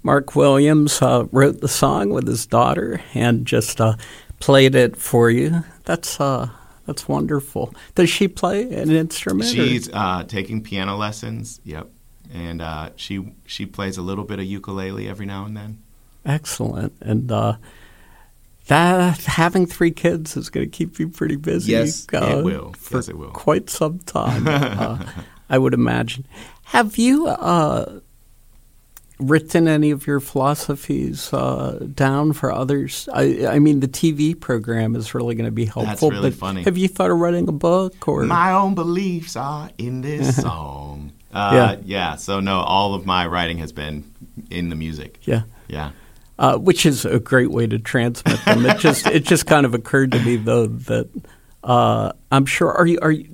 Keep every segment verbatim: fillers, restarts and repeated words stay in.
Mark Williams uh, wrote the song with his daughter and just uh, played it for you. That's uh, that's wonderful. Does she play an instrument? She's uh, taking piano lessons. Yep, and uh, she she plays a little bit of ukulele every now and then. Excellent, and uh, that having three kids is going to keep you pretty busy. Yes, uh, it will. For yes, it will. Quite some time, uh, I would imagine. Have you uh, written any of your philosophies uh, down for others? I, I mean, the T V program is really going to be helpful. That's really but funny. Have you thought of writing a book? Or My own beliefs are in this song. Uh, Yeah. yeah. So no, all of my writing has been in the music. Yeah. Yeah. Uh, which is a great way to transmit them. It just it just kind of occurred to me though that uh, I'm sure are you are you,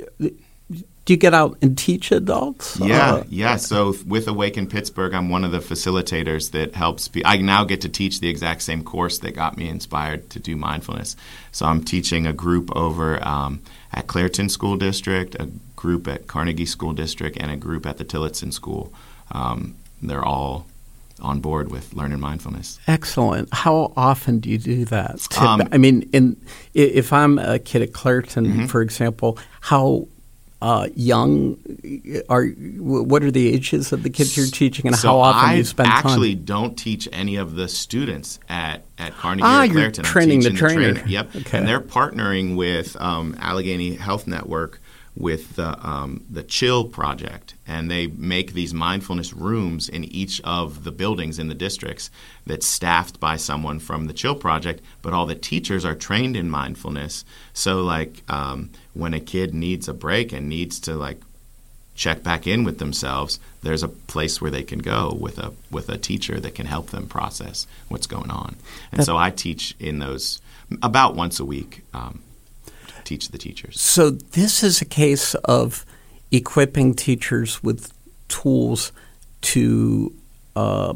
do you get out and teach adults? Yeah, Uh, yeah. So with Awaken Pittsburgh, I'm one of the facilitators that helps. Be, I now get to teach the exact same course that got me inspired to do mindfulness. So I'm teaching a group over um, at Clairton School District, a group at Carnegie School District, and a group at the Tillotson School. Um, they're all on board with learning mindfulness. Excellent. How often do you do that? Um, I mean, in if I'm a kid at Clairton, mm-hmm. for example, how uh, young are what are the ages of the kids you're teaching, and so how often I do you spend time? I actually don't teach any of the students at, at Carnegie Ah, or you're Clairton. I'm training the teaching trainer. Yep. Okay. And they're partnering with um, Allegheny Health Network with the um, the Chill Project, and they make these mindfulness rooms in each of the buildings in the districts that's staffed by someone from the Chill Project, but all the teachers are trained in mindfulness. So like um, when a kid needs a break and needs to like check back in with themselves, there's a place where they can go with a with a teacher that can help them process what's going on. And so I teach in those about once a week. Um, teach the teachers. So this is a case of equipping teachers with tools to uh,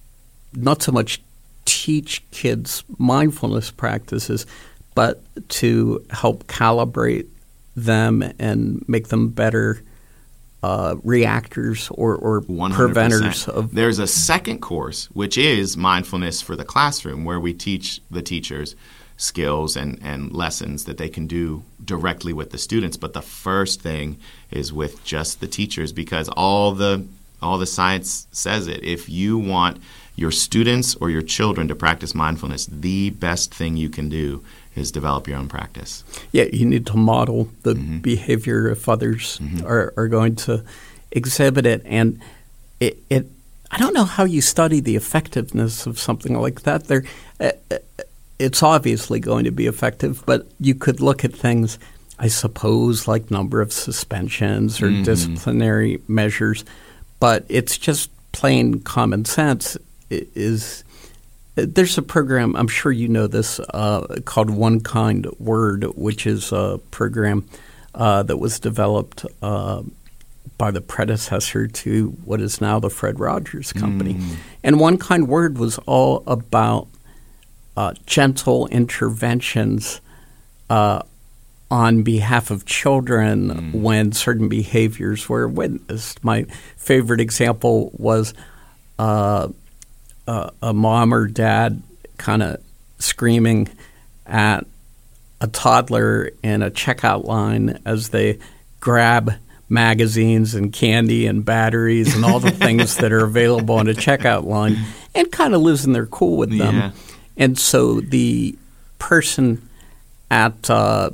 not so much teach kids mindfulness practices, but to help calibrate them and make them better uh, reactors or, or one hundred percent. preventers of. There's a second course, which is mindfulness for the classroom, where we teach the teachers skills and, and lessons that they can do directly with the students. But the first thing is with just the teachers, because all the all the science says it. If you want your students or your children to practice mindfulness, the best thing you can do is develop your own practice. Yeah, you need to model the Mm-hmm. behavior if others Mm-hmm. are, are going to exhibit it. And it, it, I don't know how you study the effectiveness of something like that. There, uh, it's obviously going to be effective, but you could look at things, I suppose, like number of suspensions or Mm-hmm. disciplinary measures, but it's just plain common sense. It is there's a program, I'm sure you know this, uh, called One Kind Word, which is a program uh, that was developed uh, by the predecessor to what is now the Fred Rogers Company. Mm. And One Kind Word was all about uh, gentle interventions uh, on behalf of children Mm. when certain behaviors were witnessed. My favorite example was uh, uh, a mom or dad kind of screaming at a toddler in a checkout line as they grab magazines and candy and batteries and all the things that are available on a checkout line and kind of losing their cool with them. Yeah. And so the person at uh,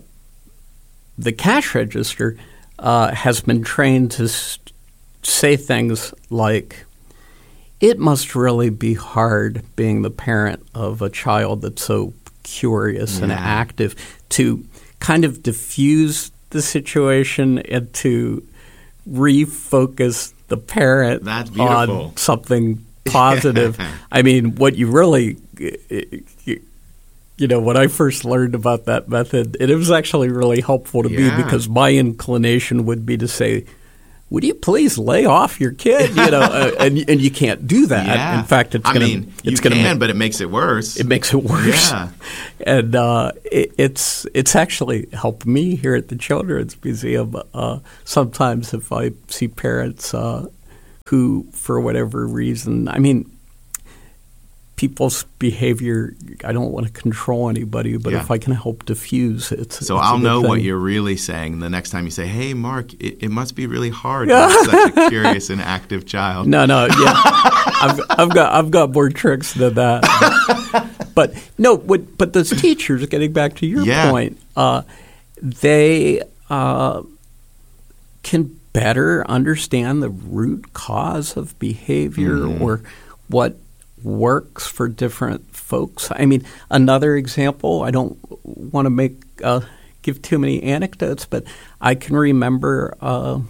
the cash register uh, has been trained to s- say things like, it must really be hard being the parent of a child that's so curious and Yeah. active, to kind of diffuse the situation and to refocus the parent That's beautiful. on something positive. I mean, what you really, you know, when I first learned about that method, it was actually really helpful to Yeah. me, because my inclination would be to say, would you please lay off your kid? You know, uh, and and you can't do that. Yeah. In fact, it's I going mean, to it's you going to can, but it makes it worse. it makes it worse. Yeah. And uh, it, it's it's actually helped me here at the Children's Museum. Uh, sometimes if I see parents uh, who, for whatever reason, I mean, people's behavior, I don't want to control anybody, but Yeah. if I can help diffuse it. So it's I'll a good know what thing. you're really saying the next time you say, "Hey, Mark, it, it must be really hard to have such a curious and active child." No, no, yeah, I've, I've got I've got more tricks than that. But no, what, but those teachers, getting back to your Yeah. point, uh, they uh, can better understand the root cause of behavior Mm-hmm. or what works for different folks. I mean, another example, I don't want to make uh, give too many anecdotes, but I can remember uh,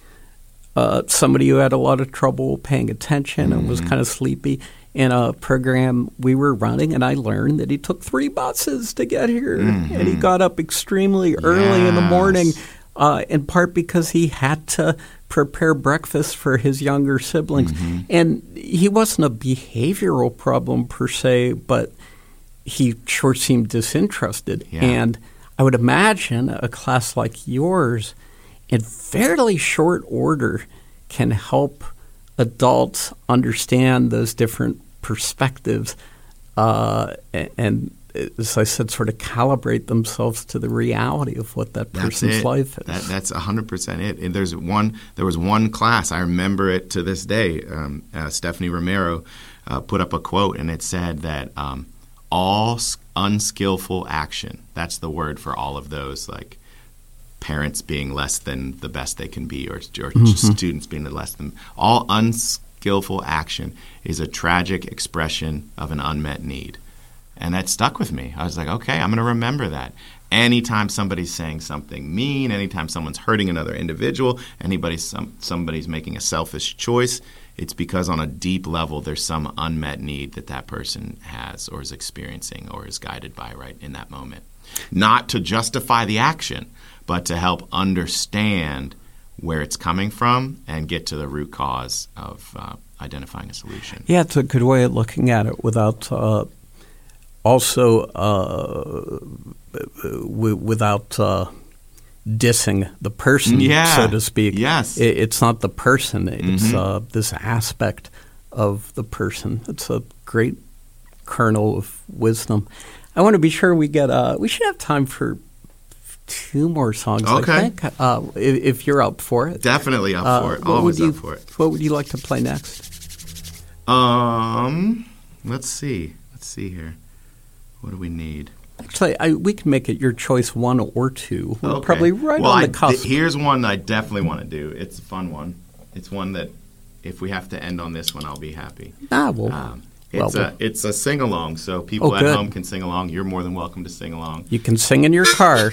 uh, somebody who had a lot of trouble paying attention and was kind of sleepy in a program we were running, and I learned that he took three buses to get here, and he got up extremely early in the morning, Yes. uh, in part because he had to prepare breakfast for his younger siblings. And he wasn't a behavioral problem per se, but he sure seemed disinterested. Yeah. And I would imagine a class like yours, in fairly short order, can help adults understand those different perspectives uh, a- and, as I said, sort of calibrate themselves to the reality of what that That's person's it. life is. That, that's one hundred percent it. And there's one. There was one class, I remember it to this day. Um, uh, Stephanie Romero uh, put up a quote, and it said that um, all s- unskillful action, that's the word for all of those, like parents being less than the best they can be, or, or just students being less than, all unskillful action is a tragic expression of an unmet need. And that stuck with me. I was like, okay, I'm going to remember that. Anytime somebody's saying something mean, anytime someone's hurting another individual, anybody, some, somebody's making a selfish choice, it's because on a deep level there's some unmet need that that person has or is experiencing or is guided by right in that moment. Not to justify the action, but to help understand where it's coming from and get to the root cause of uh, identifying a solution. Yeah, it's a good way of looking at it without uh, also uh, w- without uh, dissing the person, Yeah. so to speak. Yes. It, it's not the person. It's Mhm. uh, this aspect of the person. It's a great kernel of wisdom. I want to be sure we get uh, – we should have time for two more songs, Okay. I think, uh, if, if you're up for it. Definitely up Uh, for it. what would Always you- up for it. What would you like to play next? Um, let's see. Let's see here. What do we need? Actually, I, we can make it your choice one or two. We're Okay. probably right well, on I- the cusp. th- here's one I definitely want to do. It's a fun one. It's one that if we have to end on this one, I'll be happy. ah, well, Um, well, it's a it's a sing along, so people Oh, at good. home can sing along. You're more than welcome to sing along. you can sing in your car.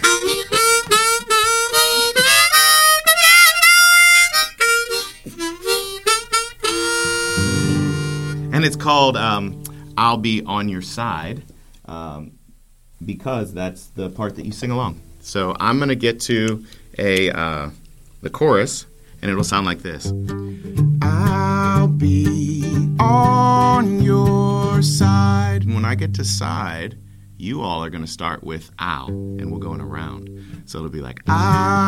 And it's called um, "I'll Be on Your Side," um, because that's the part that you sing along. So I'm gonna get to a uh, the chorus, and it'll sound like this. I'll be on your side. And when I get to side, you all are gonna start with "ow," and we'll go in a round. So it'll be like "I'll